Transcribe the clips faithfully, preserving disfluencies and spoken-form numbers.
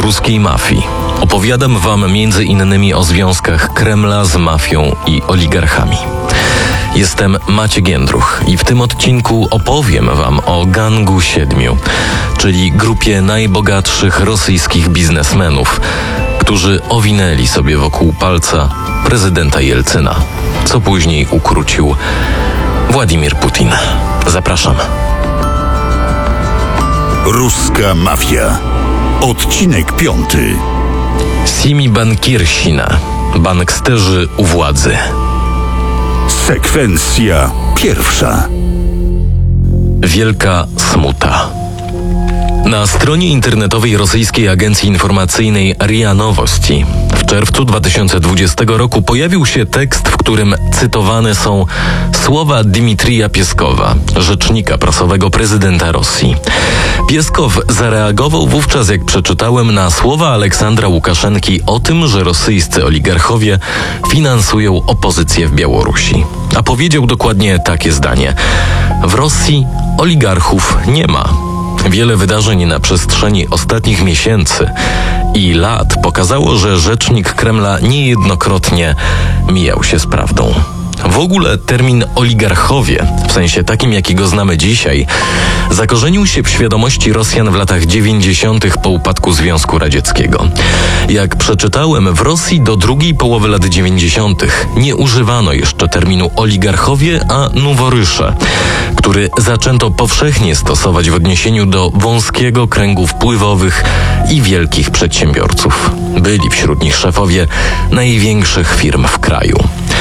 ruskiej mafii. Opowiadam wam między innymi o związkach Kremla z mafią i oligarchami. Jestem Maciek Jędruch i w tym odcinku opowiem wam o Gangu Siedmiu, czyli grupie najbogatszych rosyjskich biznesmenów, którzy owinęli sobie wokół palca prezydenta Jelcyna, co później ukrócił Władimir Putin. Zapraszam. Ruska mafia. Odcinek piąty. Simi Bankirsina. Banksterzy u władzy. Sekwencja pierwsza. Wielka smuta. Na stronie internetowej rosyjskiej agencji informacyjnej R I A Nowości w czerwcu dwa tysiące dwudziestego roku pojawił się tekst, w którym cytowane są słowa Dmitrija Pieskowa, rzecznika prasowego prezydenta Rosji. Pieskow zareagował wówczas, jak przeczytałem, na słowa Aleksandra Łukaszenki o tym, że rosyjscy oligarchowie finansują opozycję w Białorusi. A powiedział dokładnie takie zdanie: w Rosji oligarchów nie ma. Wiele wydarzeń na przestrzeni ostatnich miesięcy i lat pokazało, że rzecznik Kremla niejednokrotnie mijał się z prawdą. W ogóle termin oligarchowie, w sensie takim, jakiego znamy dzisiaj, zakorzenił się w świadomości Rosjan w latach dziewięćdziesiątych po upadku Związku Radzieckiego. Jak przeczytałem, w Rosji do drugiej połowy lat dziewięćdziesiątych nie używano jeszcze terminu oligarchowie, a noworysze, który zaczęto powszechnie stosować w odniesieniu do wąskiego kręgu wpływowych i wielkich przedsiębiorców. Byli wśród nich szefowie największych firm w kraju.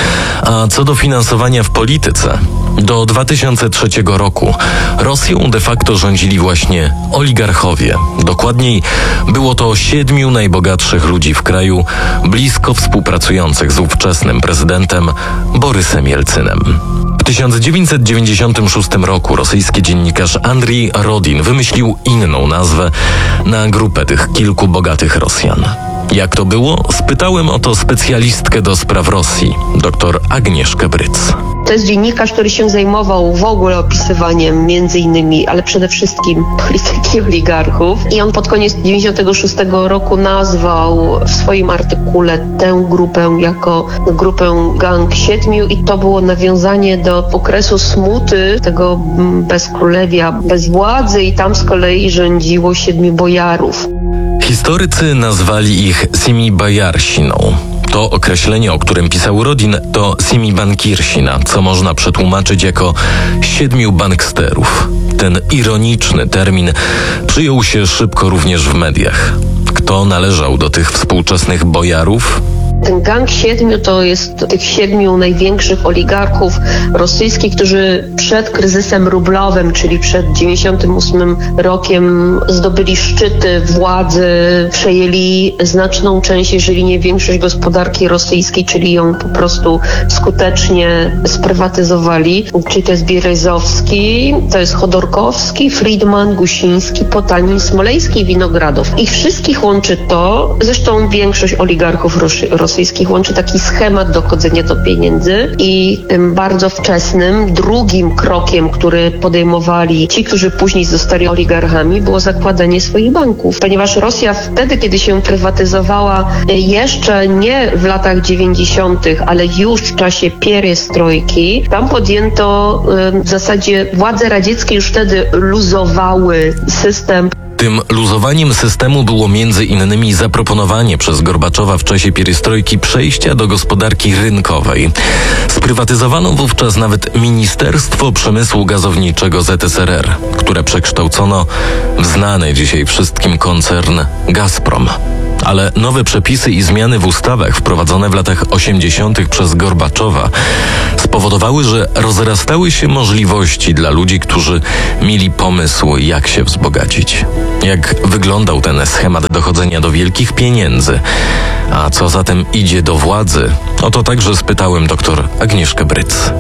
A co do finansowania w polityce, do dwa tysiące trzeciego roku Rosją de facto rządzili właśnie oligarchowie. Dokładniej było to siedmiu najbogatszych ludzi w kraju, blisko współpracujących z ówczesnym prezydentem Borysem Jelcynem. W tysiąc dziewięćset dziewięćdziesiątym szóstym roku rosyjski dziennikarz Andrii Rodin wymyślił inną nazwę na grupę tych kilku bogatych Rosjan. Jak to było? Spytałem o to specjalistkę do spraw Rosji, dr Agnieszkę Bryc. To jest dziennikarz, który się zajmował w ogóle opisywaniem między innymi, ale przede wszystkim polityki oligarchów. I on pod koniec dziewięćdziesiątego szóstego roku nazwał w swoim artykule tę grupę jako grupę Gang Siedmiu i to było nawiązanie do okresu smuty, tego bezkrólewia, bez władzy, i tam z kolei rządziło siedmiu bojarów. Historycy nazwali ich Simi Bajarsiną. To określenie, o którym pisał Rodin, to Simi Bankirsina, co można przetłumaczyć jako siedmiu banksterów. Ten ironiczny termin przyjął się szybko również w mediach. Kto należał do tych współczesnych bojarów? Ten Gang Siedmiu to jest tych siedmiu największych oligarchów rosyjskich, którzy przed kryzysem rublowym, czyli przed dziewięćdziesiątym ósmym rokiem, zdobyli szczyty władzy, przejęli znaczną część, jeżeli nie większość gospodarki rosyjskiej, czyli ją po prostu skutecznie sprywatyzowali. Czyli to jest Bierezowski, to jest Chodorkowski, Friedman, Gusiński, Potanin, Smoleński i Winogradow. Ich wszystkich łączy to, zresztą większość oligarchów rosyjskich rosyjskich łączy taki schemat dochodzenia do pieniędzy, i tym bardzo wczesnym drugim krokiem, który podejmowali ci, którzy później zostali oligarchami, było zakładanie swoich banków. Ponieważ Rosja wtedy, kiedy się prywatyzowała, jeszcze nie w latach dziewięćdziesiątych, ale już w czasie pierestrojki, tam podjęto w zasadzie władze radzieckie już wtedy luzowały system. Tym luzowaniem systemu było między innymi zaproponowanie przez Gorbaczowa w czasie pierestrojki przejścia do gospodarki rynkowej. Sprywatyzowano wówczas nawet Ministerstwo Przemysłu Gazowniczego Z S R R, które przekształcono w znany dzisiaj wszystkim koncern Gazprom. Ale nowe przepisy i zmiany w ustawach wprowadzone w latach osiemdziesiątych przez Gorbaczowa spowodowały, że rozrastały się możliwości dla ludzi, którzy mieli pomysł, jak się wzbogacić. Jak wyglądał ten schemat dochodzenia do wielkich pieniędzy, a co za tym idzie do władzy, o to także spytałem dr Agnieszkę Bryc.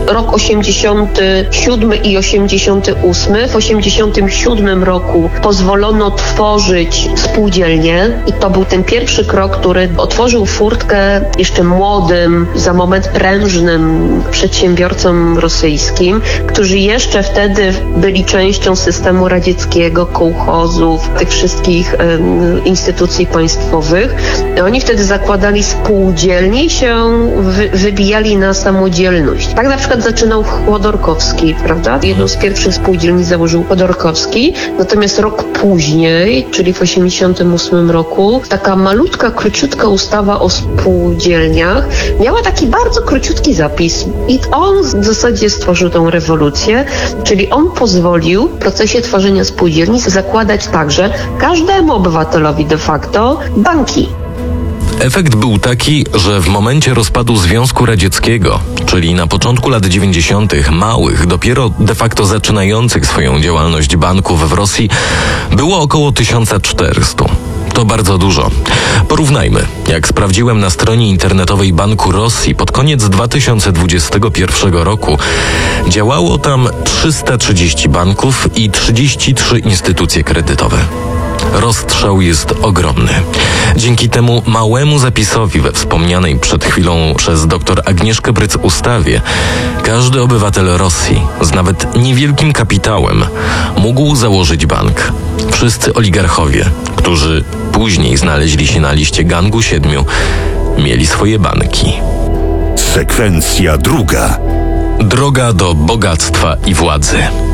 rok osiemdziesiąty siódmy i osiemdziesiąty ósmy. W osiemdziesiątym siódmym roku pozwolono tworzyć spółdzielnie i to był ten pierwszy krok, który otworzył furtkę jeszcze młodym, za moment prężnym przedsiębiorcom rosyjskim, którzy jeszcze wtedy byli częścią systemu radzieckiego, kołchozów, tych wszystkich um, instytucji państwowych. Oni wtedy zakładali spółdzielnie i się wy, wybijali na samodzielność. Tak na przykład zaczynał Chodorkowski, prawda? Jedną z pierwszych spółdzielni założył Chodorkowski, natomiast rok później, czyli w osiemdziesiątym ósmym roku, taka malutka, króciutka ustawa o spółdzielniach miała taki bardzo króciutki zapis i on w zasadzie stworzył tą rewolucję, czyli on pozwolił w procesie tworzenia spółdzielni zakładać także każdemu obywatelowi de facto banki. Efekt był taki, że w momencie rozpadu Związku Radzieckiego, czyli na początku lat dziewięćdziesiątych, małych, dopiero de facto zaczynających swoją działalność banków w Rosji było około tysiąc czterysta. To bardzo dużo. Porównajmy. Jak sprawdziłem na stronie internetowej Banku Rosji, pod koniec dwa tysiące dwudziestego pierwszego roku działało tam trzysta trzydzieści banków i trzydzieści trzy instytucje kredytowe. Rozstrzał jest ogromny. Dzięki temu małemu zapisowi we wspomnianej przed chwilą przez dr Agnieszkę Bryc ustawie, każdy obywatel Rosji z nawet niewielkim kapitałem mógł założyć bank. Wszyscy oligarchowie, którzy później znaleźli się na liście gangu siedmiu, mieli swoje banki. Sekwencja druga. Droga do bogactwa i władzy.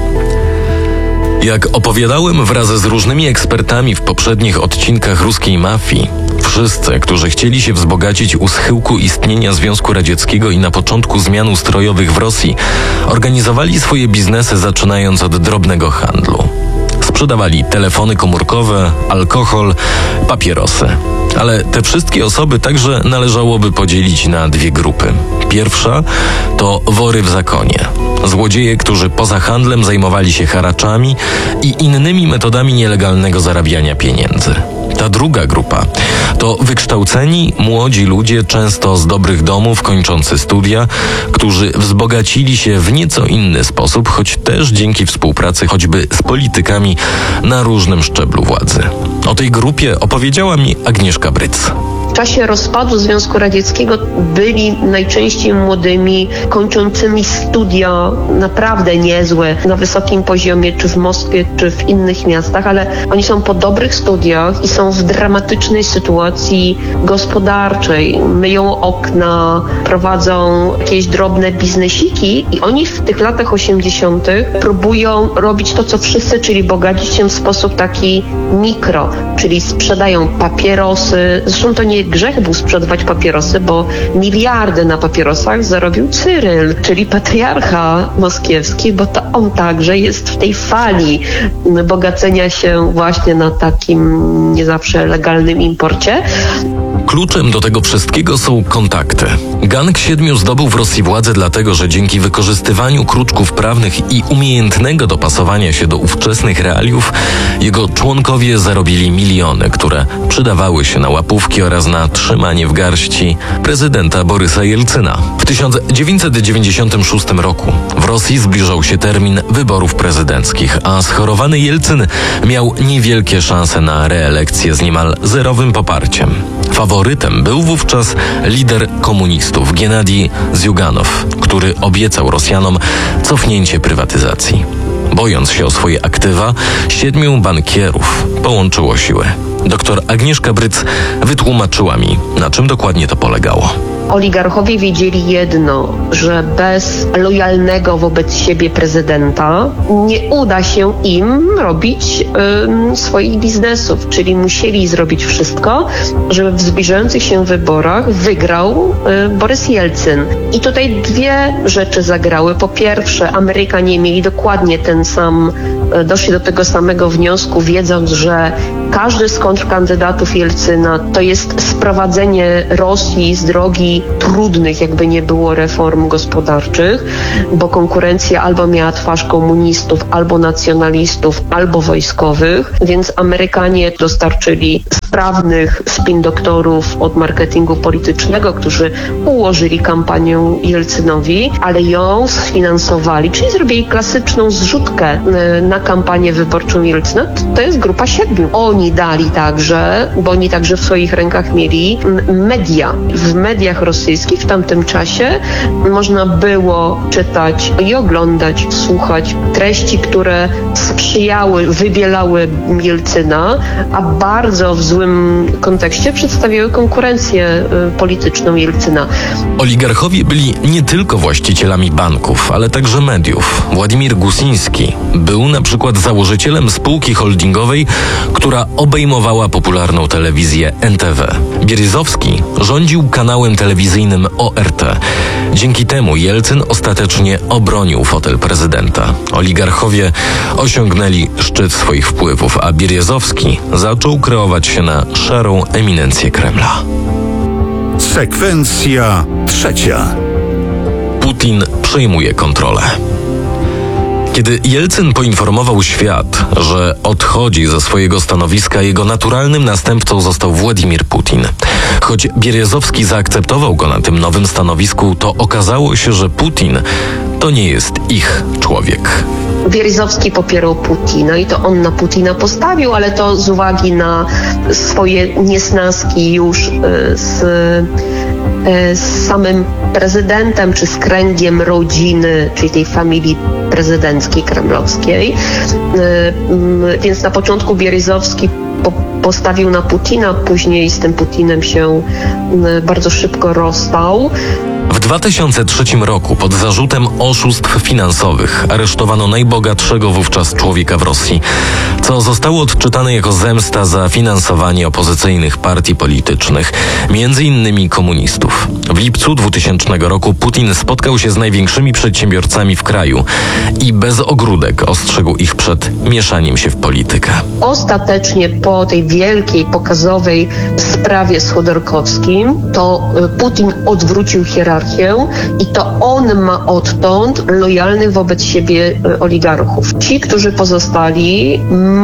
Jak opowiadałem wraz z różnymi ekspertami w poprzednich odcinkach ruskiej mafii, wszyscy, którzy chcieli się wzbogacić u schyłku istnienia Związku Radzieckiego i na początku zmian ustrojowych w Rosji, organizowali swoje biznesy zaczynając od drobnego handlu. Sprzedawali telefony komórkowe, alkohol, papierosy. Ale te wszystkie osoby także należałoby podzielić na dwie grupy. Pierwsza to wory w zakonie. Złodzieje, którzy poza handlem zajmowali się haraczami i innymi metodami nielegalnego zarabiania pieniędzy. Ta druga grupa to wykształceni, młodzi ludzie, często z dobrych domów, kończący studia, którzy wzbogacili się w nieco inny sposób, choć też dzięki współpracy choćby z politykami na różnym szczeblu władzy. O tej grupie opowiedziała mi Agnieszka Bryc. W czasie rozpadu Związku Radzieckiego byli najczęściej młodymi, kończącymi studia naprawdę niezłe na wysokim poziomie, czy w Moskwie, czy w innych miastach, ale oni są po dobrych studiach i są w dramatycznej sytuacji gospodarczej. Myją okna, prowadzą jakieś drobne biznesiki i oni w tych latach osiemdziesiątych próbują robić to, co wszyscy, czyli bogacić się w sposób taki mikro, czyli sprzedają papierosy. Zresztą to nie grzech był sprzedawać papierosy, bo miliardy na papierosach zarobił Cyryl, czyli patriarcha moskiewski, bo to on także jest w tej fali bogacenia się właśnie na takim nie zawsze legalnym imporcie. Kluczem do tego wszystkiego są kontakty. Gang Siedmiu zdobył w Rosji władzę dlatego, że dzięki wykorzystywaniu kruczków prawnych i umiejętnego dopasowania się do ówczesnych realiów, jego członkowie zarobili miliony, które przydawały się na łapówki oraz na trzymanie w garści prezydenta Borysa Jelcyna. W tysiąc dziewięćset dziewięćdziesiątym szóstym roku w Rosji zbliżał się termin wyborów prezydenckich, a schorowany Jelcyn miał niewielkie szanse na reelekcję z niemal zerowym poparciem. Faworytem był wówczas lider komunistów Gennadij Zjuganow, który obiecał Rosjanom cofnięcie prywatyzacji. Bojąc się o swoje aktywa, siedmiu bankierów połączyło siły. Doktor Agnieszka Bryc wytłumaczyła mi, na czym dokładnie to polegało. Oligarchowie wiedzieli jedno, że bez lojalnego wobec siebie prezydenta nie uda się im robić y, swoich biznesów, czyli musieli zrobić wszystko, żeby w zbliżających się wyborach wygrał y, Borys Jelcyn. I tutaj dwie rzeczy zagrały. Po pierwsze, Amerykanie mieli dokładnie ten sam, y, doszli do tego samego wniosku, wiedząc, że każdy z kontrkandydatów Jelcyna to jest sprowadzenie Rosji z drogi trudnych, jakby nie było reform gospodarczych, bo konkurencja albo miała twarz komunistów, albo nacjonalistów, albo wojskowych, więc Amerykanie dostarczyli sprawnych spin doktorów od marketingu politycznego, którzy ułożyli kampanię Jelcynowi, ale ją sfinansowali, czyli zrobili klasyczną zrzutkę na kampanię wyborczą Jelcyna. To jest grupa siedmiu. Oni dali także, bo oni także w swoich rękach mieli media. W mediach rosyjskich w tamtym czasie można było czytać i oglądać, słuchać treści, które sprzyjały, wybielały Jelcyna, a bardzo w złym kontekście przedstawiały konkurencję polityczną Jelcyna. Oligarchowie byli nie tylko właścicielami banków, ale także mediów. Władimir Gusiński był na przykład założycielem spółki holdingowej, która obejmowała popularną telewizję N T V. Bieryzowski rządził kanałem telewizyjnym O R T. Dzięki temu Jelcyn ostatecznie obronił fotel prezydenta. Oligarchowie osiągnęli szczyt swoich wpływów, a Bieryzowski zaczął kreować się na szarą eminencję Kremla. Sekwencja trzecia. Putin przejmuje kontrolę. Kiedy Jelcyn poinformował świat, że odchodzi ze swojego stanowiska, jego naturalnym następcą został Władimir Putin. Choć Bieryzowski zaakceptował go na tym nowym stanowisku, to okazało się, że Putin to nie jest ich człowiek. Bieryzowski popierał Putina i to on na Putina postawił, ale to z uwagi na swoje niesnaski już z, z samym prezydentem, czy z kręgiem rodziny, czyli tej familii prezydenckiej, kremlowskiej. Więc na początku Bieryzowski po, postawił na Putina, później z tym Putinem się bardzo szybko rozstał. W dwa tysiące trzecim roku pod zarzutem oszustw finansowych aresztowano najbogatszego wówczas człowieka w Rosji, co zostało odczytane jako zemsta za finansowanie opozycyjnych partii politycznych, między innymi komunistów. W lipcu dwutysięcznego roku Putin spotkał się z największymi przedsiębiorcami w kraju i bez ogródek ostrzegł ich przed mieszaniem się w politykę. Ostatecznie po tej wielkiej, pokazowej sprawie z Chodorkowskim to Putin odwrócił hierarchię i to on ma odtąd lojalnych wobec siebie oligarchów. Ci, którzy pozostali,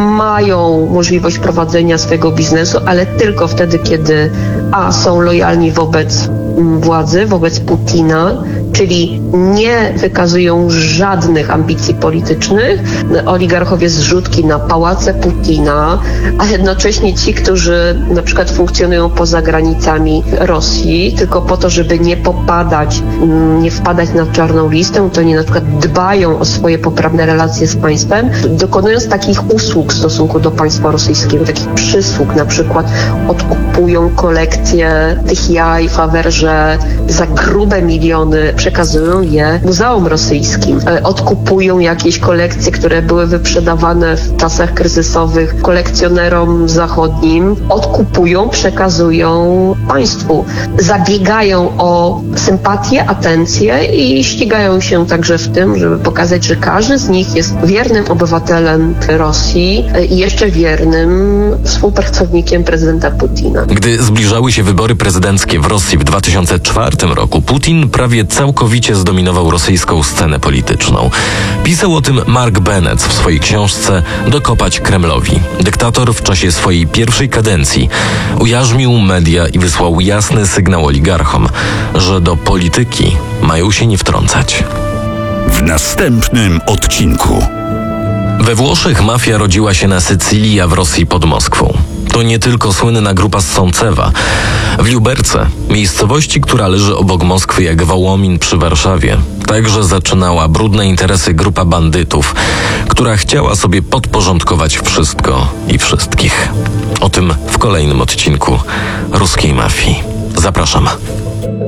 mają możliwość prowadzenia swojego biznesu, ale tylko wtedy, kiedy a są lojalni wobec władzy, wobec Putina, czyli nie wykazują żadnych ambicji politycznych. Oligarchowie zrzutki na pałace Putina, a jednocześnie ci, którzy na przykład funkcjonują poza granicami Rosji, tylko po to, żeby nie popadać, nie wpadać na czarną listę, to nie na przykład dbają o swoje poprawne relacje z państwem, dokonując takich usług w stosunku do państwa rosyjskiego, takich przysług, na przykład odkupują kolekcje tych jaj Faberże za grube miliony, przekazują je muzeum rosyjskim. Odkupują jakieś kolekcje, które były wyprzedawane w czasach kryzysowych kolekcjonerom zachodnim. Odkupują, przekazują państwu. Zabiegają o sympatię, atencję i ścigają się także w tym, żeby pokazać, że każdy z nich jest wiernym obywatelem Rosji i jeszcze wiernym współpracownikiem prezydenta Putina. Gdy zbliżały się wybory prezydenckie w Rosji w dwa tysiące czwartym roku, Putin prawie całkowicie zdominował rosyjską scenę polityczną. Pisał o tym Mark Bennett w swojej książce Dokopać Kremlowi. Dyktator w czasie swojej pierwszej kadencji ujarzmił media i wysłał jasny sygnał oligarchom, że do polityki mają się nie wtrącać. W następnym odcinku. We Włoszech mafia rodziła się na Sycylii, a w Rosji pod Moskwą. To nie tylko słynna grupa z Sącewa. W Liuberce, miejscowości, która leży obok Moskwy jak Wołomin przy Warszawie, także zaczynała brudne interesy grupa bandytów, która chciała sobie podporządkować wszystko i wszystkich. O tym w kolejnym odcinku Ruskiej Mafii. Zapraszam.